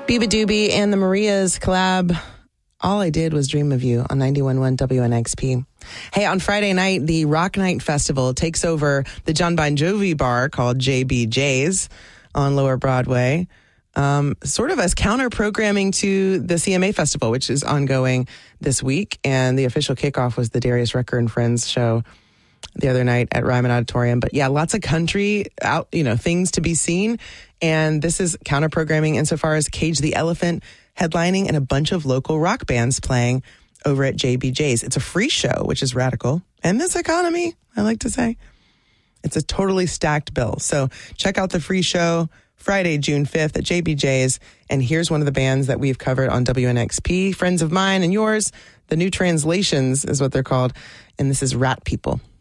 Biba Doobie and the Marias collab. All I Did Was Dream of You on 91.1 WNXP. Hey, on Friday night, the Rock Night Festival takes over the John Bon Jovi bar called JBJ's on Lower Broadway, sort of as counter-programming to the CMA Festival, which is ongoing this week. And the official kickoff was the Darius Rucker and Friends show the other night at Ryman Auditorium. But yeah, lots of country out, things to be seen. And this is counter-programming insofar as Cage the Elephant headlining and a bunch of local rock bands playing over at JBJ's. It's a free show, which is radical. And this economy, I like to say. It's a totally stacked bill. So check out the free show Friday, June 5th at JBJ's. And here's one of the bands that we've covered on WNXP, friends of mine and yours. The New Translations is what they're called. And this is Rat People.